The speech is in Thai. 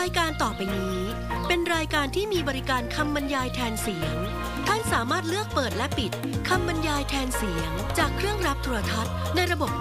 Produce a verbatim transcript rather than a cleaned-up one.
ายการต่อไปนี้เป็นรายการที่มีบริการคำบรรยายแทนเสียงท่านสามารถเลือกเปิดและปิดคำบรรยายแทนเสียงจากเครื่องรับโทรทัศน์ในระบบ